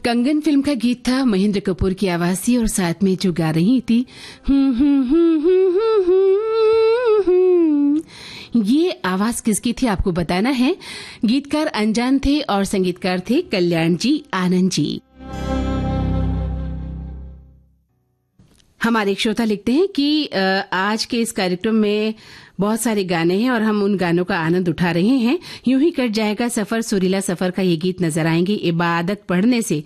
कंगन फिल्म का गीत था, महेंद्र कपूर की आवाज थी और साथ में जो गा रही थी ये आवाज किसकी थी आपको बताना है। गीतकार अनजान थे और संगीतकार थे कल्याण जी आनंद जी। हमारे एक श्रोता लिखते हैं कि आज के इस कार्यक्रम में बहुत सारे गाने हैं और हम उन गानों का आनंद उठा रहे हैं। यूं ही कट जाएगा सफर, सुरीला सफर का ये गीत नजर आएंगे इबादत पढ़ने से।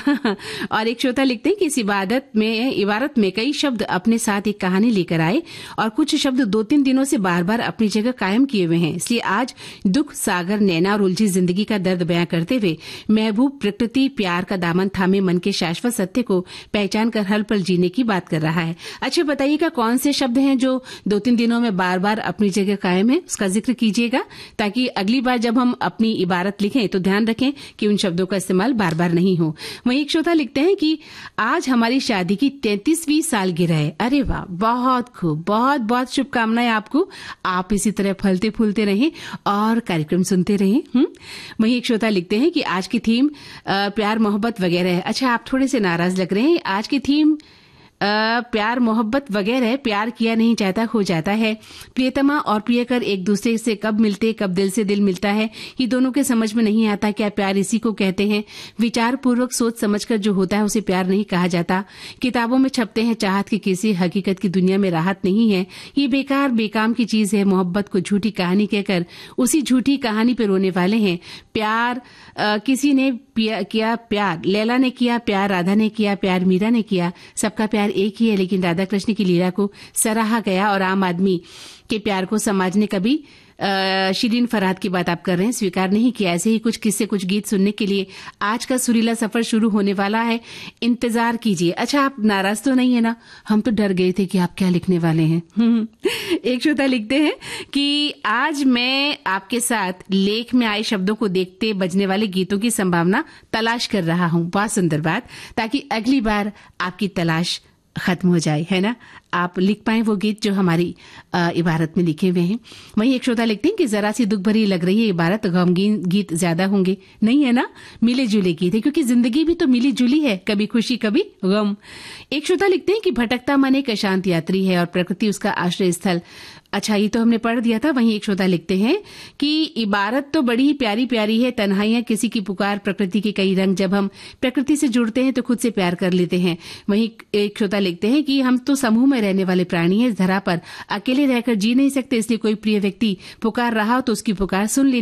और एक श्रोता लिखते हैं कि इस इबारत में कई शब्द अपने साथ एक कहानी लेकर आए और कुछ शब्द 2-3 दिनों से बार बार अपनी जगह कायम किए हुए हैं। इसलिए आज दुख सागर नैना और उलझी जिंदगी का दर्द बयां करते हुए महबूब प्रकृति प्यार का दामन थामे मन के शाश्वत सत्य को पहचान कर हर पल जीने की बात कर रहा है। अच्छा बताइएगा कौन से शब्द हैं जो 2-3 दिनों में बार बार अपनी जगह कायम है, उसका जिक्र कीजिएगा ताकि अगली बार जब हम अपनी इबारत लिखें तो ध्यान रखें कि उन शब्दों का इस्तेमाल बार बार नहीं हो। वहीं एक श्रोता लिखते हैं कि आज हमारी शादी की 33वीं सालगिरह है। अरे वाह, बहुत खूब, बहुत बहुत शुभकामनाएं आपको। आप इसी तरह फलते फूलते रहें और कार्यक्रम सुनते रहें। वहीं एक श्रोता लिखते हैं कि आज की थीम प्यार मोहब्बत वगैरह है। अच्छा, आप थोड़े से नाराज लग रहे हैं। आज की थीम प्यार मोहब्बत वगैरह, प्यार किया नहीं जाता हो जाता है। प्रियतमा और प्रियकर एक दूसरे से कब मिलते, कब दिल से दिल मिलता है, ये दोनों के समझ में नहीं आता। क्या प्यार इसी को कहते हैं? विचार पूर्वक सोच समझकर जो होता है उसे प्यार नहीं कहा जाता। किताबों में छपते हैं चाहत की किसी, हकीकत की दुनिया में राहत नहीं है। ये बेकार बेकाम की चीज है। मोहब्बत को झूठी कहानी कहकर उसी झूठी कहानी पे रोने वाले हैं। प्यार किसी ने किया, प्यार लैला ने किया, प्यार राधा ने किया, प्यार मीरा ने किया। सबका प्यार एक ही है, लेकिन राधा कृष्ण की लीला को सराहा गया और आम आदमी के प्यार को समाज ने कभी शिरीन फरहाद की बात आप कर रहे हैं, स्वीकार नहीं किया। ऐसे ही कुछ किस्से, कुछ गीत सुनने के लिए आज का सुरीला सफर शुरू होने वाला है, इंतजार कीजिए। अच्छा, आप नाराज तो नहीं है ना? हम तो डर गए थे कि आप क्या लिखने वाले हैं। एक श्रोता लिखते हैं कि आज मैं आपके साथ लेख में आए शब्दों को देखते बजने वाले गीतों की संभावना तलाश कर रहा हूं। बहुत सुंदर बात, ताकि अगली बार आपकी तलाश खत्म हो जाए, है ना? आप लिख पाए वो गीत जो हमारी इबारत में लिखे हुए हैं। वहीं एक श्रोता लिखते हैं कि जरा सी दुख भरी लग रही है इबारत, गमगीन गीत ज्यादा होंगे। नहीं है ना, मिले जुले गीत है, क्योंकि जिंदगी भी तो मिली जुली है, कभी खुशी कभी गम। एक श्रोता लिखते हैं कि भटकता मन एक अशांत यात्री है और प्रकृति उसका आश्रय स्थल। अच्छा, ये तो हमने पढ़ दिया था। वहीं एक श्रोता लिखते हैं कि इबारत तो बड़ी ही प्यारी प्यारी है। तन्हाइयां किसी की पुकार, प्रकृति के कई रंग, जब हम प्रकृति से जुड़ते हैं तो खुद से प्यार कर लेते हैं। वहीं एक श्रोता लिखते हैं कि हम तो समूह में रहने वाले प्राणी हैं, इस धरा पर अकेले रहकर जी नहीं सकते, इसलिए कोई प्रिय व्यक्ति पुकार रहा हो तो उसकी पुकार सुन लेनी